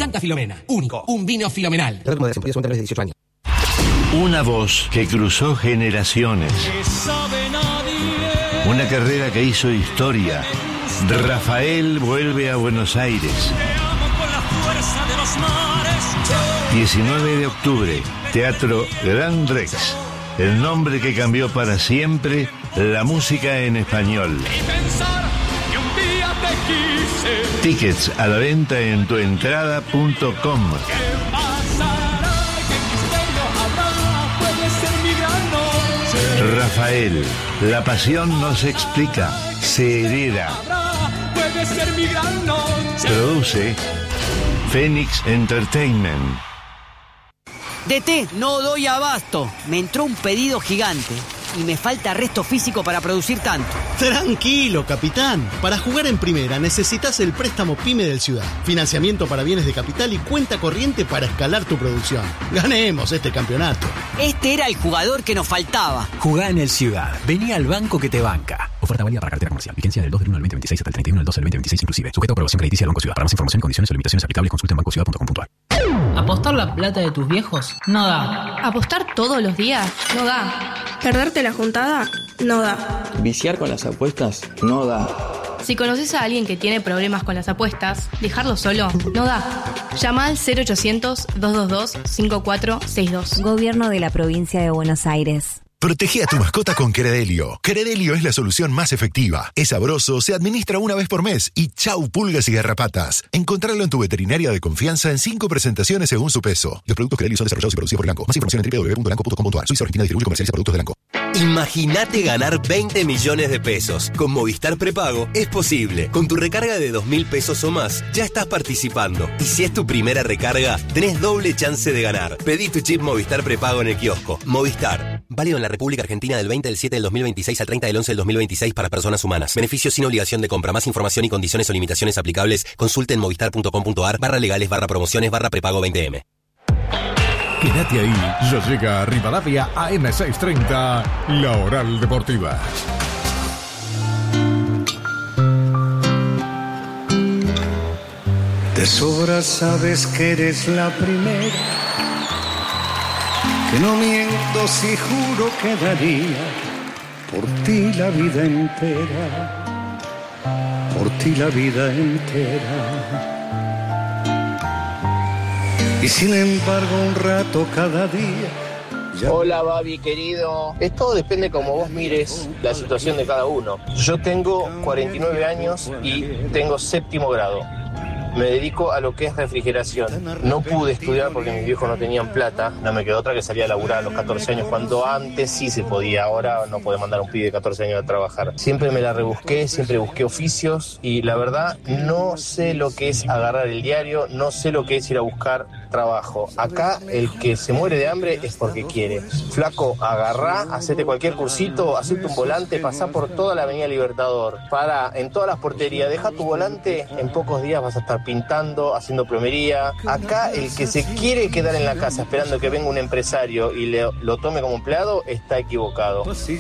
Santa Filomena, único, un vino filomenal. Una voz que cruzó generaciones. Una carrera que hizo historia. Rafael vuelve a Buenos Aires. 19 de octubre, Teatro Gran Rex. El nombre que cambió para siempre la música en español. Tickets a la venta en tuentrada.com. Rafael, la pasión no se explica, se hereda. Produce Phoenix Entertainment. DT, no doy abasto. Me entró un pedido gigante y me falta resto físico para producir tanto. Tranquilo, capitán. Para jugar en primera necesitas el préstamo PYME del Ciudad. Financiamiento para bienes de capital y cuenta corriente para escalar tu producción. Ganemos este campeonato. Este era el jugador que nos faltaba. Jugá en el Ciudad. Vení al banco que te banca. Oferta válida para cartera comercial. Vigencia del 2 del 1 al 2026 hasta el 31 del 12 del 2026 inclusive. Sujeto a aprobación crediticia del Banco Ciudad. Para más información, condiciones o limitaciones aplicables, consulta en bancociudad.com.ar. ¿Apostar la plata de tus viejos? No da. ¿Apostar todos los días? No da. ¿Perderte la juntada? No da. ¿Viciar con las apuestas? No da. Si conoces a alguien que tiene problemas con las apuestas, dejarlo solo no da. Llama al 0800-222-5462. Gobierno de la Provincia de Buenos Aires. Protege a tu mascota con Credelio. Credelio es la solución más efectiva. Es sabroso, se administra una vez por mes y chau pulgas y garrapatas. Encontralo en tu veterinaria de confianza en 5 presentaciones según su peso. Los productos Credelio son desarrollados y producidos por Elanco. Más información en www.elanco.com.ar. Suiza Argentina distribuye y comercializa productos de Elanco. Imagínate ganar 20 millones de pesos. Con Movistar Prepago es posible. Con tu recarga de 2.000 pesos o más, ya estás participando. Y si es tu primera recarga, tenés doble chance de ganar. Pedí tu chip Movistar Prepago en el kiosco. Movistar. Válido en la República Argentina del 20 del 7 del 2026 al 30 del 11 del 2026 para personas humanas. Beneficios sin obligación de compra. Más información y condiciones o limitaciones aplicables. Consulte en movistar.com.ar/legales/prepago 20M. Quédate ahí, ya llega a Rivadavia AM630, La Oral Deportiva. De sobra sabes que eres la primera, que no miento si juro que daría por ti la vida entera, por ti la vida entera. Y sin embargo un rato cada día. Hola Babi querido, esto depende como vos mires la situación de cada uno. Yo tengo 49 años y tengo 7º grado. Me dedico a lo que es refrigeración. No pude estudiar porque mis viejos no tenían plata. No me quedó otra que salir a laburar a los 14 años, cuando antes sí se podía. Ahora no puede mandar a un pibe de 14 años a trabajar. Siempre me la rebusqué, siempre busqué oficios y la verdad no sé lo que es agarrar el diario, no sé lo que es ir a buscar trabajo. Acá el que se muere de hambre es porque quiere. Flaco, agarrá, hacete cualquier cursito, hacete un volante, pasá por toda la Avenida Libertador, pará en todas las porterías, deja tu volante, en pocos días vas a estar pintando, haciendo plomería. Acá el que se quiere quedar en la casa esperando que venga un empresario y lo tome como empleado está equivocado.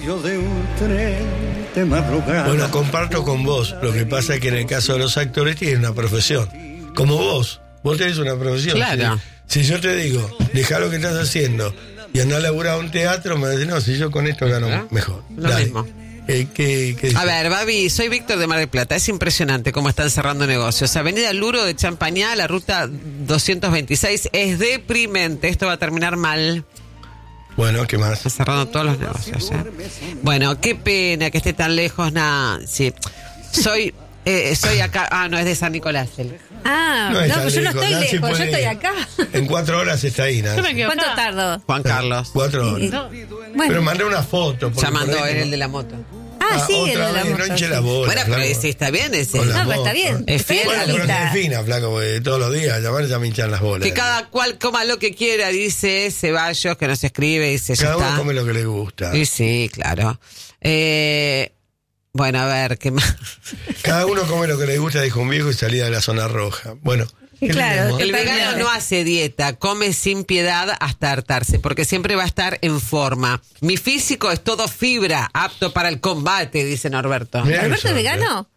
Bueno, comparto con vos. Lo que pasa es que en el caso de los actores tienen una profesión. Como vos tenés una profesión. Claro. Si yo te digo, dejá lo que estás haciendo y andá a laburar a un teatro, me decís, no, si yo con esto gano mejor. Lo mismo. ¿Qué a ver, Babi, soy Víctor de Mar del Plata. Es impresionante cómo están cerrando negocios. Avenida Luro de Champañá, la ruta 226, es deprimente. Esto va a terminar mal. Bueno, ¿qué más? Está cerrando todos los negocios, Bueno, qué pena que esté tan lejos. Nada, sí. Soy acá. Ah, no, es de San Nicolás. No, pues yo no estoy lejos, yo estoy acá. En 4 horas está ahí, ¿no? ¿Cuánto tardo? Juan Carlos. 4 horas. Bueno. Pero mandé una foto. Ya mandó, es el de la moto. Sí, el de la moto. No hinche la bola. Bueno, pero ese está bien ese. No, pero está bien. Es fiel. Bueno, pero es fina, flaco, porque todos los días ya me hinchan las bolas. Que cada cual coma lo que quiera, dice Ceballos, que nos escribe, dice cada uno come lo que le gusta. Y sí, claro. Bueno, a ver, ¿qué más? Cada uno come lo que le gusta, dijo un viejo, y salía de la zona roja. Bueno. Claro, el vegano no hace dieta, come sin piedad hasta hartarse, porque siempre va a estar en forma. Mi físico es todo fibra, apto para el combate, dice Norberto. ¿Norberto es vegano?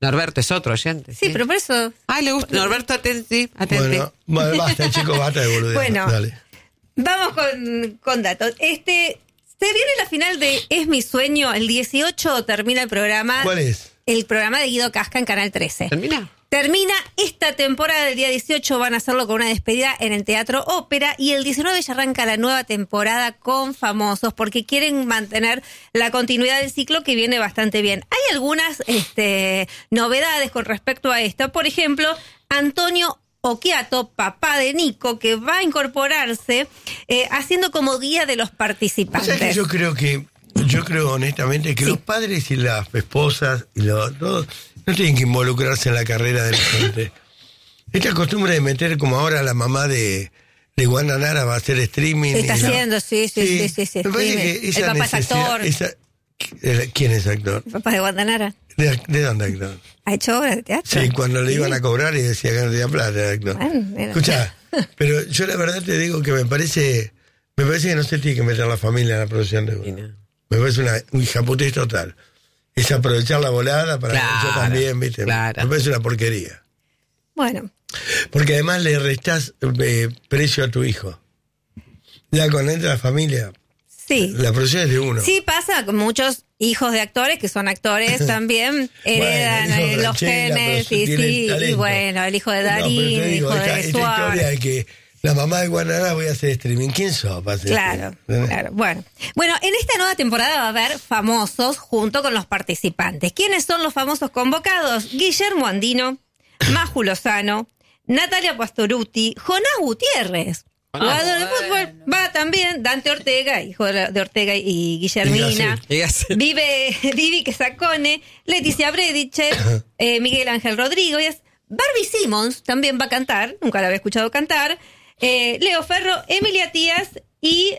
Norberto es otro oyente. Sí, pero por eso... Ay, le gusta. Norberto, atenti. Bueno, basta, chicos, basta de boludez. Bueno, dale. Vamos con datos. Se viene la final de Es mi sueño. El 18 termina el programa. ¿Cuál es? El programa de Guido Casca en Canal 13. ¿Termina esta temporada. El día 18 van a hacerlo con una despedida en el Teatro Ópera y el 19 ya arranca la nueva temporada con famosos porque quieren mantener la continuidad del ciclo que viene bastante bien. Hay algunas novedades con respecto a esto. Por ejemplo, Antonio Occhiato, papá de Nico, que va a incorporarse haciendo como guía de los participantes. O sea que yo creo honestamente que los padres y las esposas y todos no tienen que involucrarse en la carrera de la gente. Esta costumbre de meter como ahora la mamá de Wanda Nara va a hacer streaming. Está haciendo, sí. Me parece que esa el papá es actor. ¿Quién es actor? El papá de Wanda Nara. ¿De dónde actor? ¿Ha hecho obras de teatro? Sí, cuando le iban a cobrar y decía que no tenía plata, era actor. Escuchá, pero yo la verdad te digo que me parece que no se tiene que meter la familia en la producción de uno. Me parece un hijaputez total. Es aprovechar la volada para yo también, ¿viste? Claro. Me parece una porquería. Bueno. Porque además le restás precio a tu hijo. Ya cuando entra la familia, la producción es de uno. Sí, pasa con muchos hijos de actores que son actores también, heredan los genes, y bueno, el hijo de Darín, el hijo de esta historia de que la mamá de Guanará voy a hacer streaming. ¿Quién sos? Claro. Bueno, en esta nueva temporada va a haber famosos junto con los participantes. ¿Quiénes son los famosos convocados? Guillermo Andino, Maju Lozano, Natalia Pastorutti, Jonás Gutiérrez, jugador de fútbol, va también Dante Ortega, hijo de Ortega y Guillermina, Vivi Quesacone, Leticia Brediche, Miguel Ángel Rodríguez, Barbie Simmons también va a cantar, nunca la había escuchado cantar, Leo Ferro, Emilia Tías y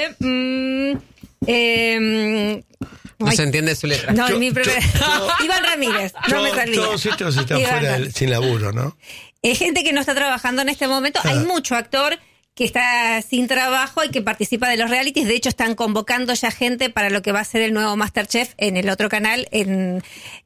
no se entiende su letra. No, Iván Ramírez. No me salía. Todos estos están fuera sin laburo, ¿no? Es gente que no está trabajando en este momento. Hay mucho actor que está sin trabajo y que participa de los realities. De hecho, están convocando ya gente para lo que va a ser el nuevo MasterChef en el otro canal, en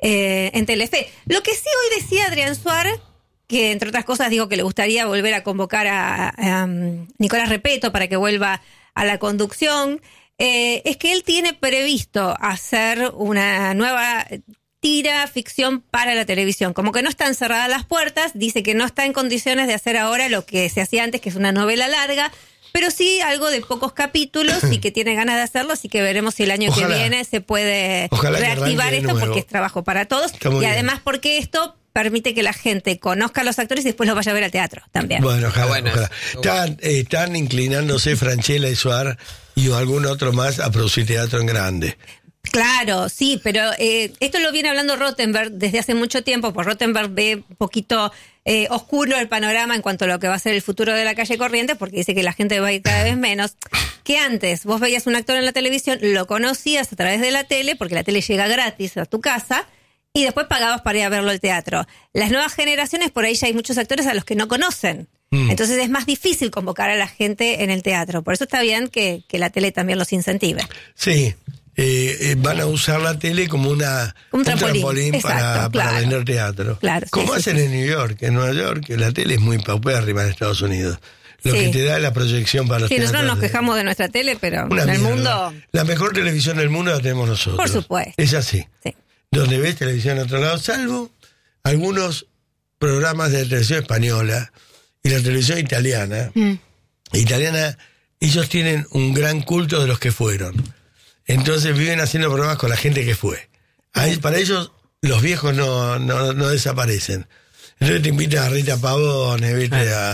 Telefe. Lo que sí hoy decía Adrián Suárez, que entre otras cosas dijo que le gustaría volver a convocar a Nicolás Repetto para que vuelva a la conducción, es que él tiene previsto hacer una nueva tira ficción para la televisión. Como que no están cerradas las puertas, dice que no está en condiciones de hacer ahora lo que se hacía antes, que es una novela larga, pero sí algo de pocos capítulos y que tiene ganas de hacerlo, así que veremos si el año que viene se puede reactivar esto, porque es trabajo para todos y además porque esto permite que la gente conozca a los actores y después los vaya a ver al teatro también. Bueno, ojalá. Están inclinándose Franchella y Suar y algún otro más a producir teatro en grande. Claro, sí, pero esto lo viene hablando Rottenberg desde hace mucho tiempo, pues Rottenberg ve un poquito oscuro el panorama en cuanto a lo que va a ser el futuro de la calle Corrientes, porque dice que la gente va a ir cada vez menos. Que antes vos veías un actor en la televisión, lo conocías a través de la tele, porque la tele llega gratis a tu casa, y después pagabas para ir a verlo al teatro. Las nuevas generaciones, por ahí ya hay muchos actores a los que no conocen. Entonces es más difícil convocar a la gente en el teatro. Por eso está bien que la tele también los incentive. Sí. Van a usar la tele como un trampolín Exacto, para vender teatro. Claro, como hacen en New York, en Nueva York, que la tele es muy paupérrima en Estados Unidos. Lo que te da es la proyección para los teatros. Nosotros nos quejamos de nuestra tele, pero en el mundo... La mejor televisión del mundo la tenemos nosotros. Por supuesto. Es así. Sí. Donde ves televisión en otro lado, salvo algunos programas de la televisión española y la televisión italiana. Italiana, ellos tienen un gran culto de los que fueron. Entonces viven haciendo programas con la gente que fue. Para ellos, los viejos no desaparecen. Entonces te invitan a Rita Pavone, ¿viste? A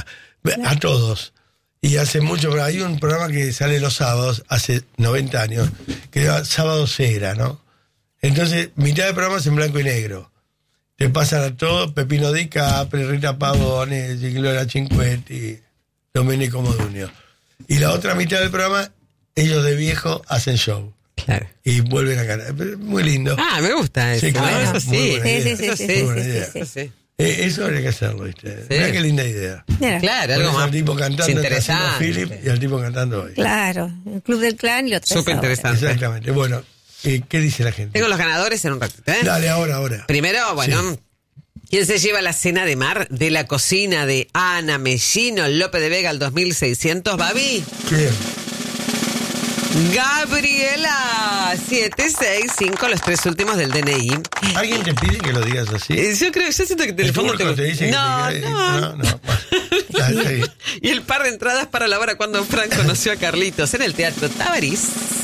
todos. Y hace mucho, pero hay un programa que sale los sábados, hace 90 años, que se llama Sábado Cera, ¿no? Entonces, mitad del programa es en blanco y negro. Te pasan a todos, Pepino Di Capri, Rita Pavone, Gigliola Cinquetti, Domenico Modugno. Y la otra mitad del programa, ellos de viejo hacen show. Claro. Y vuelven a ganar. Muy lindo. Me gusta eso. Sí, claro. Eso sí. Sí. Eso habría que hacerlo, ¿viste? Sí. Mirá qué linda idea. Claro, algo más. Al tipo cantando interesante. Philip y al tipo cantando hoy. Claro, el Club del Clan y lo súper interesante. Exactamente. Bueno, ¿qué dice la gente? Tengo los ganadores en un ratito, Dale, ahora. Primero, bueno, ¿Quién se lleva la cena de mar de la cocina de Ana Mellino, Lope de Vega, al 2600, Babi? ¿Quién? Gabriela, 765, los 3 últimos del DNI. ¿Alguien te pide que lo digas así? Yo siento que ¿El turco te dice no. Bueno. Y el par de entradas para la hora cuando Fran conoció a Carlitos en el Teatro Tabarís.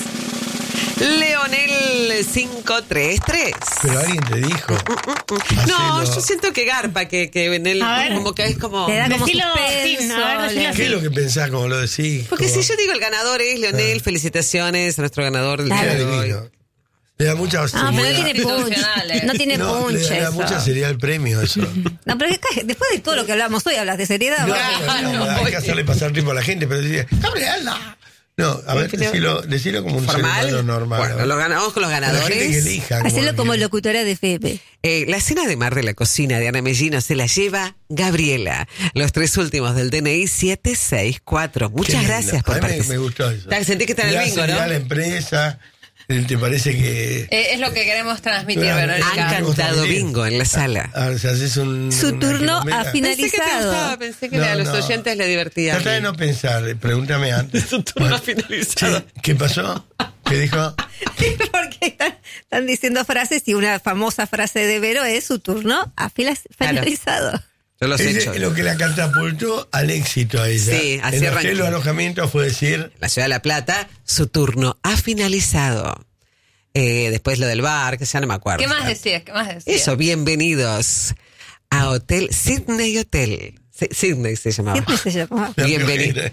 Leonel 533. Pero alguien te dijo. No, yo siento que garpa, que en él como que es como... Te da como Decilo suspenso, ¿Qué es lo que pensás como lo decís? Porque como... si yo digo el ganador es Leonel, felicitaciones a nuestro ganador del día de hoy. Le da mucha pero no tiene punch. No tiene punch. Le da mucha seriedad el premio eso. No, pero después de todo lo que hablamos hoy, hablas de seriedad. No, hay que hacerle pasar tiempo a la gente, pero dice, ¡Gabriela! No, a ver, decilo como un formal, ser humano normal. Bueno, vamos con los ganadores. Hacelo como locutora de Fepe. La cena de mar de la cocina de Ana Mellino se la lleva Gabriela. Los 3 últimos del DNI 764. Muchas gracias por participar. Me gustó eso. Sentí que está en el bingo, ¿no? La empresa, ¿te parece que...? Es lo que queremos transmitir, Verónica. Han cantado bingo en la sala. O sea, haces su turno ha finalizado. Pensé que a los oyentes le divertía. Trata de no pensar, pregúntame antes. Su turno ha finalizado. Sí. ¿Qué pasó? ¿Qué dijo? Porque están diciendo frases y una famosa frase de Vero es su turno ha finalizado. Claro. Yo los he hecho. Lo que la catapultó al éxito a ella. Sí, así en arrancó. En los alojamientos fue decir... La ciudad de La Plata, su turno ha finalizado. Después lo del bar, que ya no me acuerdo. ¿Qué más decías? Eso, bienvenidos a Hotel Sydney Hotel. Sydney se llamaba. Sydney se llamaba. Bienvenido.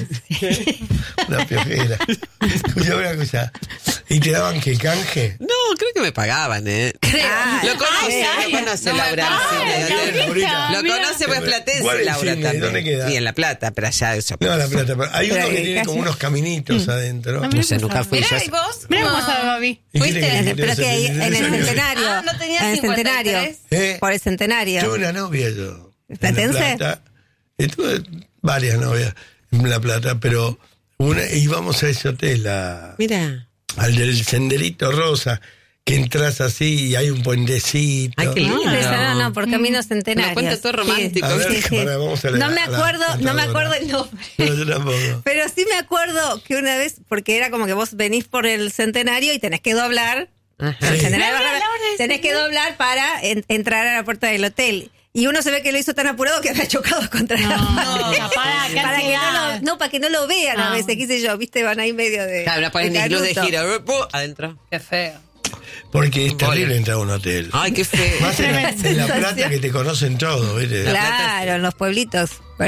Una piojera. Escucha una cosa. ¿Y te daban qué canje? No, creo que me pagaban, ¿eh? Lo conoce Laura. Lo conoce, pues platense, Laura también. ¿Dónde queda? Y en La Plata, pero allá eso. No, La Plata. Pero hay uno que tiene como unos caminitos adentro. No sé, nunca fui yo. ¿Y vos? Mirá cómo sabe, Babi. ¿Fuiste? Pero que hay en el Centenario. No tenías en el Centenario. ¿Eh? Por el Centenario. Tuve una novia yo. ¿Platense? Tuve varias novias en La Plata, pero íbamos a ese hotel, Mira. Al del Senderito Rosa, que entras así y hay un puentecito. Ay, qué lindo. No, por Caminos Centenarios. Me cuenta todo romántico. A ver, vamos a no me acuerdo el nombre. No, yo tampoco. Pero sí me acuerdo que una vez, porque era como que vos venís por el Centenario y tenés que doblar. Sí. Tenés que doblar para entrar a la puerta del hotel. Y uno se ve que lo hizo tan apurado que había chocado contra la pared. Para que no lo vean a veces, qué sé yo, viste, van ahí medio de... Claro, no ponen ni luz de giro. Adentro. Qué feo. Porque es terrible entrar a un hotel. Ay, qué feo. Más en La Plata que te conocen todo, ¿viste? Claro, en los pueblitos.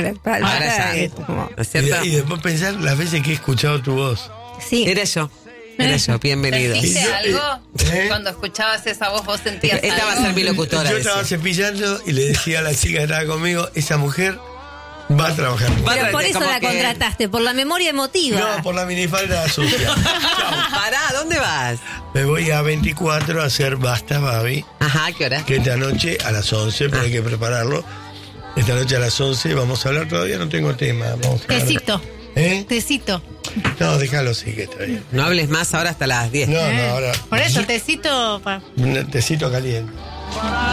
Y después pensar las veces que he escuchado tu voz. Sí. Era yo, bienvenido. ¿Sentiste algo? Cuando escuchabas esa voz, vos sentías algo. Esta va a ser mi locutora. Yo estaba cepillando y le decía a la chica que estaba conmigo, esa mujer va a trabajar. Pero por eso la contrataste, por la memoria emotiva. No, por la minifalda sucia. Pará, ¿dónde vas? Me voy a 24 a hacer Basta, Babi. Ajá, ¿qué hora? Que esta noche a las 11, pero hay que prepararlo. Esta noche a las 11 vamos a hablar, todavía no tengo tema. Tecito. Tecito. No, déjalo, sí, que está bien. No hables más ahora hasta las 10. No, ahora. Por eso, tecito. Tecito caliente.